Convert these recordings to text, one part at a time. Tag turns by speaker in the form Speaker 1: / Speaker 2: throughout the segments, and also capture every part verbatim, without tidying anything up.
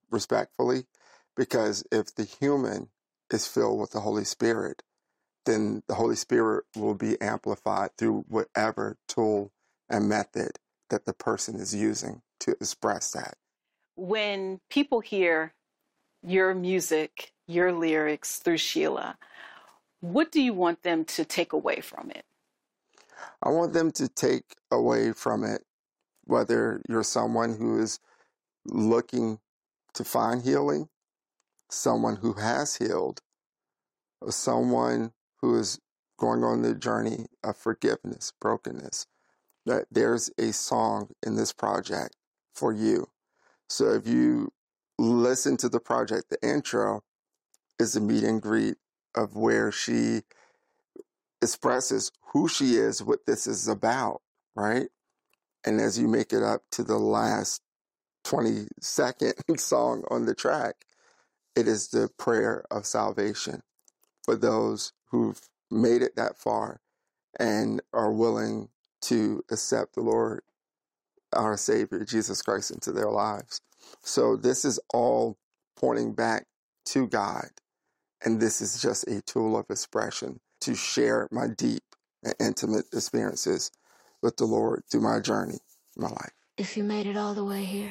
Speaker 1: respectfully, because if the human is filled with the Holy Spirit, then the Holy Spirit will be amplified through whatever tool and method that the person is using to express that.
Speaker 2: When people hear your music, your lyrics through Sheila, what do you want them to take away from it?
Speaker 1: I want them to take away from it, whether you're someone who is looking to find healing, someone who has healed, or someone who is going on the journey of forgiveness, brokenness, that there's a song in this project for you. So if you listen to the project, the intro is a meet and greet of where she expresses who she is, what this is about, right? And as you make it up to the last twenty second song on the track, it is the prayer of salvation for those who've made it that far and are willing to accept the Lord, our Savior, Jesus Christ, into their lives. So this is all pointing back to God. And this is just a tool of expression to share my deep and intimate experiences with the Lord through my journey, my life.
Speaker 3: If you made it all the way here,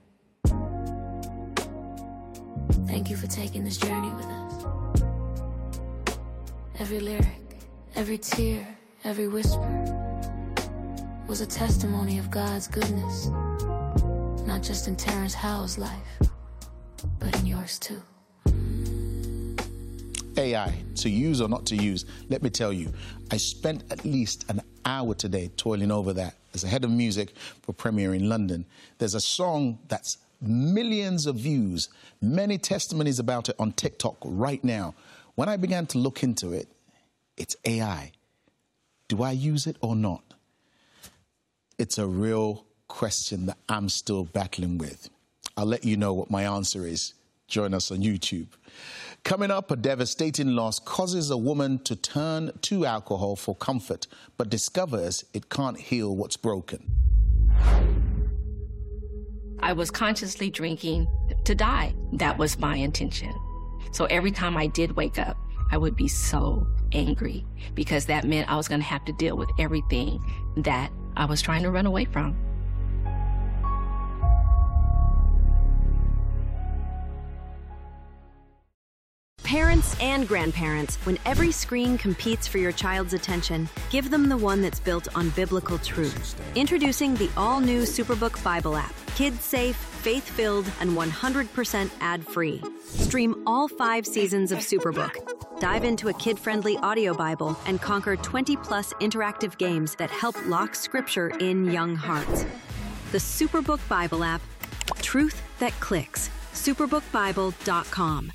Speaker 3: thank you for taking this journey with us. Every lyric, every tear, every whisper was a testimony of God's goodness, not just in Terrence Howell's life, but in yours too.
Speaker 4: A I, to use or not to use, let me tell you, I spent at least an hour today toiling over that as a head of music for Premiere in London. There's a song that's millions of views, many testimonies about it on TikTok right now. When I began to look into it, it's A I. Do I use it or not? It's a real question that I'm still battling with. I'll let you know what my answer is. Join us on YouTube. Coming up, a devastating loss causes a woman to turn to alcohol for comfort, but discovers it can't heal what's broken.
Speaker 5: I was consciously drinking to die. That was my intention. So every time I did wake up, I would be so angry because that meant I was going to have to deal with everything that I was trying to run away from.
Speaker 6: Parents and grandparents, when every screen competes for your child's attention, give them the one that's built on biblical truth. Introducing the all-new Superbook Bible app. Kids-safe, faith-filled, and one hundred percent ad-free. Stream all five seasons of Superbook. Dive into a kid-friendly audio Bible and conquer twenty plus interactive games that help lock Scripture in young hearts. The Superbook Bible app. Truth that clicks. superbook bible dot com.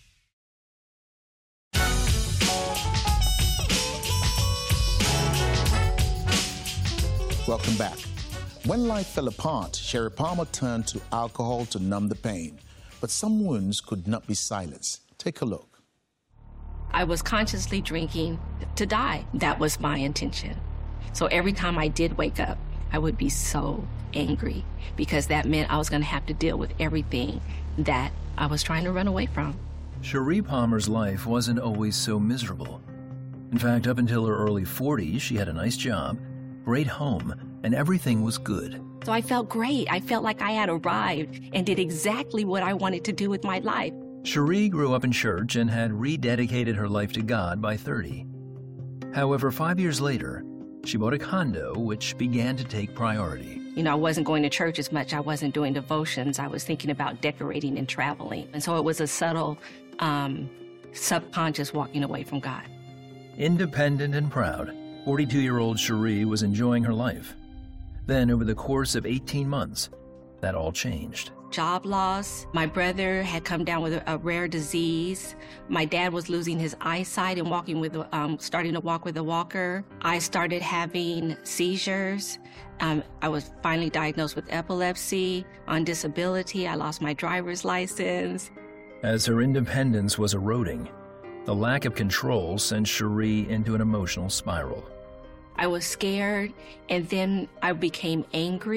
Speaker 4: Welcome back. When life fell apart, Sherry Palmer turned to alcohol to numb the pain. But some wounds could not be silenced. Take a look.
Speaker 5: I was consciously drinking to die. That was my intention. So every time I did wake up, I would be so angry because that meant I was going to have to deal with everything that I was trying to run away from.
Speaker 7: Sherry Palmer's life wasn't always so miserable. In fact, up until her early forties, she had a nice job, great home, and everything was good.
Speaker 5: So I felt great. I felt like I had arrived and did exactly what I wanted to do with my life.
Speaker 7: Sherry grew up in church and had rededicated her life to God by thirty. However, five years later, she bought a condo, which began to take priority.
Speaker 5: You know, I wasn't going to church as much. I wasn't doing devotions. I was thinking about decorating and traveling. And so it was a subtle, um, subconscious walking away from God.
Speaker 7: Independent and proud, forty-two-year-old Sherry was enjoying her life. Then, over the course of eighteen months, that all changed.
Speaker 5: Job loss. My brother had come down with a, a rare disease. My dad was losing his eyesight and walking with, um, starting to walk with a walker. I started having seizures. Um, I was finally diagnosed with epilepsy. On disability, I lost my driver's license.
Speaker 7: As her independence was eroding, the lack of control sent Sherry into an emotional spiral.
Speaker 5: I was scared, and then I became angry,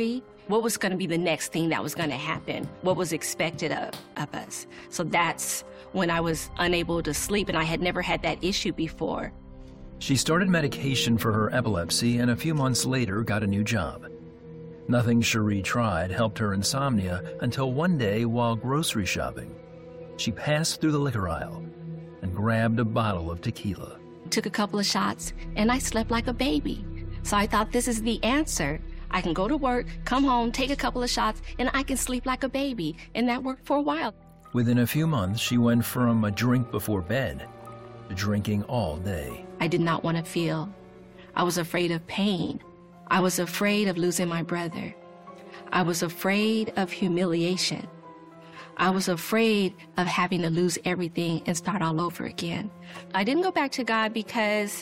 Speaker 5: what was going to be the next thing that was going to happen, what was expected of, of us. So that's when I was unable to sleep, and I had never had that issue before.
Speaker 7: She started medication for her epilepsy and a few months later got a new job. Nothing Cherie tried helped her insomnia until one day while grocery shopping, she passed through the liquor aisle and grabbed a bottle of tequila.
Speaker 5: Took a couple of shots, and I slept like a baby. So I thought, this is the answer. I can go to work, come home, take a couple of shots, and I can sleep like a baby. And that worked for a while.
Speaker 7: Within a few months, she went from a drink before bed to drinking all day.
Speaker 5: I did not want to feel. I was afraid of pain. I was afraid of losing my brother. I was afraid of humiliation. I was afraid of having to lose everything and start all over again. I didn't go back to God because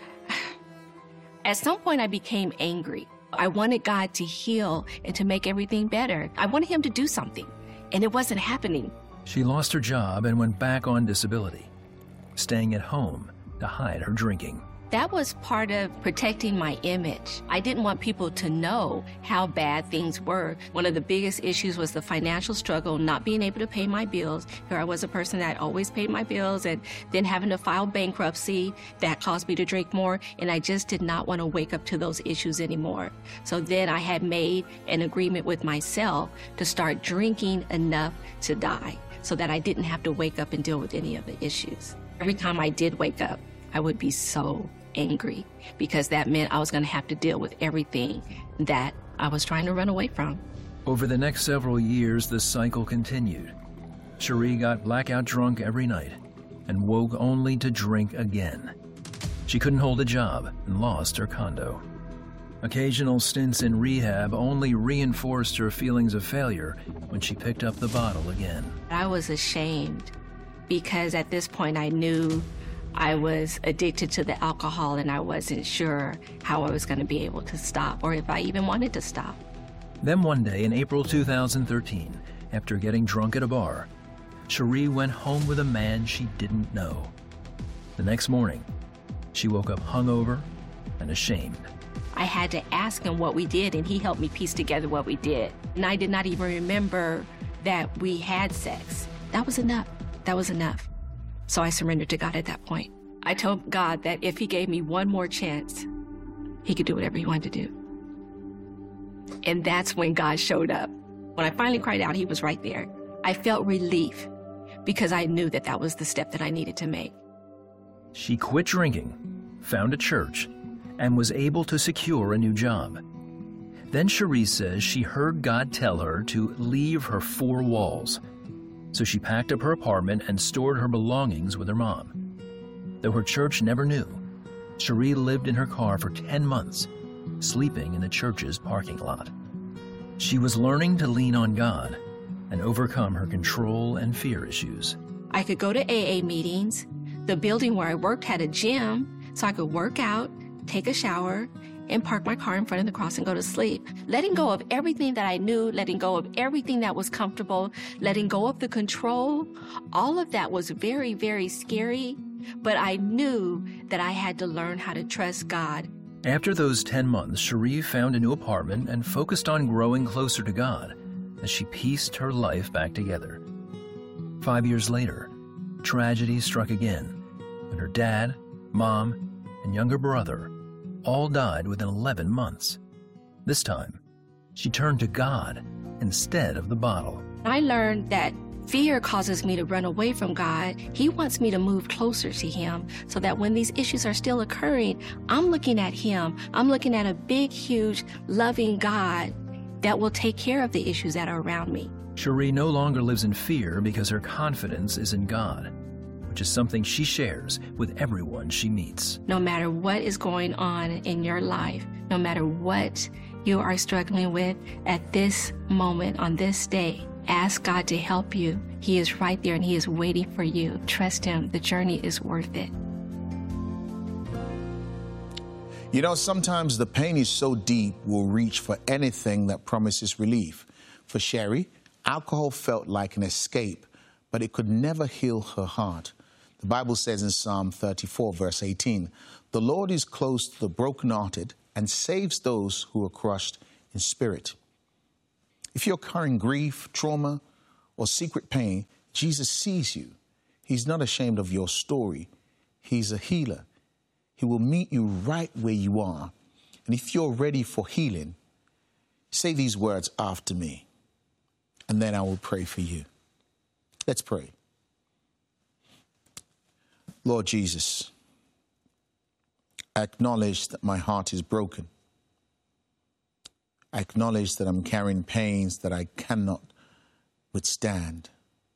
Speaker 5: at some point I became angry. I wanted God to heal and to make everything better. I wanted him to do something, and it wasn't happening.
Speaker 7: She lost her job and went back on disability, staying at home to hide her drinking.
Speaker 5: That was part of protecting my image. I didn't want people to know how bad things were. One of the biggest issues was the financial struggle, not being able to pay my bills. Here I was a person that always paid my bills, and then having to file bankruptcy that caused me to drink more, and I just did not want to wake up to those issues anymore. So then I had made an agreement with myself to start drinking enough to die so that I didn't have to wake up and deal with any of the issues. Every time I did wake up, I would be so angry because that meant I was going to have to deal with everything that I was trying to run away from.
Speaker 7: Over the next several years, the cycle continued. Cherie got blackout drunk every night and woke only to drink again. She couldn't hold a job and lost her condo. Occasional stints in rehab only reinforced her feelings of failure when she picked up the bottle again.
Speaker 5: I was ashamed because at this point I knew I was addicted to the alcohol, and I wasn't sure how I was going to be able to stop or if I even wanted to stop.
Speaker 7: Then one day in April two thousand thirteen, after getting drunk at a bar, Cherie went home with a man she didn't know. The next morning, she woke up hungover and ashamed.
Speaker 5: I had to ask him what we did, and he helped me piece together what we did. And I did not even remember that we had sex. That was enough. That was enough. So I surrendered to God at that point. I told God that if he gave me one more chance, he could do whatever he wanted to do. And that's when God showed up. When I finally cried out, he was right there. I felt relief because I knew that that was the step that I needed to make.
Speaker 7: She quit drinking, found a church, and was able to secure a new job. Then Cherie says she heard God tell her to leave her four walls. So she packed up her apartment and stored her belongings with her mom. Though her church never knew, Cherie lived in her car for ten months, sleeping in the church's parking lot. She was learning to lean on God and overcome her control and fear issues.
Speaker 5: I could go to A A meetings. The building where I worked had a gym, so I could work out, take a shower, and park my car in front of the cross and go to sleep. Letting go of everything that I knew, letting go of everything that was comfortable, letting go of the control, all of that was very, very scary, but I knew that I had to learn how to trust God.
Speaker 7: After those ten months, Cherie found a new apartment and focused on growing closer to God as she pieced her life back together. Five years later, tragedy struck again when her dad, mom, and younger brother all died within eleven months. This time, she turned to God instead of the bottle.
Speaker 5: I learned that fear causes me to run away from God. He wants me to move closer to him so that when these issues are still occurring, I'm looking at him. I'm looking at a big, huge, loving God that will take care of the issues that are around me.
Speaker 7: Cherie no longer lives in fear because her confidence is in God, which is something she shares with everyone she meets.
Speaker 5: No matter what is going on in your life, no matter what you are struggling with at this moment, on this day, ask God to help you. He is right there and he is waiting for you. Trust him. The journey is worth it.
Speaker 4: You know, sometimes the pain is so deep, we'll reach for anything that promises relief. For Cherie, alcohol felt like an escape, but it could never heal her heart. The Bible says in Psalm thirty-four, verse eighteen, "The Lord is close to the brokenhearted and saves those who are crushed in spirit." If you're carrying grief, trauma, or secret pain, Jesus sees you. He's not ashamed of your story. He's a healer. He will meet you right where you are. And if you're ready for healing, say these words after me, and then I will pray for you. Let's pray. Lord Jesus, I acknowledge that my heart is broken. I acknowledge that I'm carrying pains that I cannot withstand.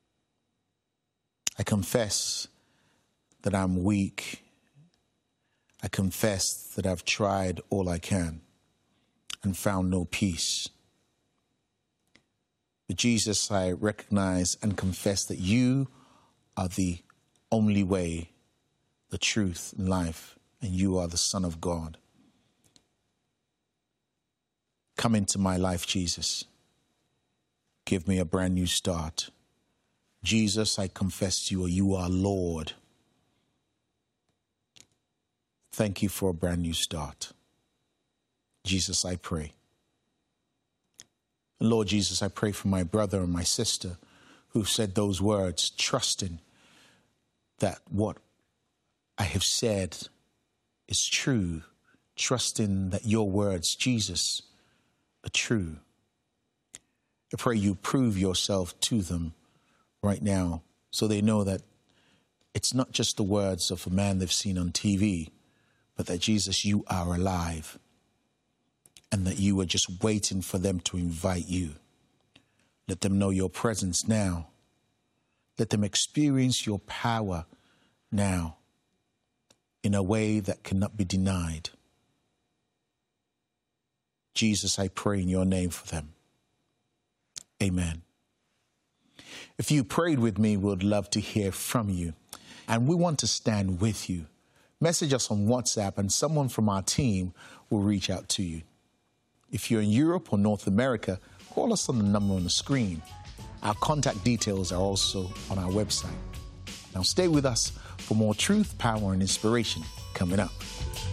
Speaker 4: I confess that I'm weak. I confess that I've tried all I can and found no peace. But Jesus, I recognize and confess that you are the only way, the truth, and life, and you are the Son of God. Come into my life, Jesus. Give me a brand new start. Jesus, I confess to you, you are Lord. Thank you for a brand new start. Jesus, I pray. Lord Jesus, I pray for my brother and my sister who've said those words, trusting that what I have said is true, trusting that your words, Jesus, are true. I pray you prove yourself to them right now so they know that it's not just the words of a man they've seen on T V, but that, Jesus, you are alive and that you are just waiting for them to invite you. Let them know your presence now. Let them experience your power now in a way that cannot be denied. Jesus, I pray in your name for them. Amen. If you prayed with me, we'd love to hear from you. And we want to stand with you. Message us on WhatsApp and someone from our team will reach out to you. If you're in Europe or North America, call us on the number on the screen. Our contact details are also on our website. Now stay with us for more truth, power, and inspiration coming up.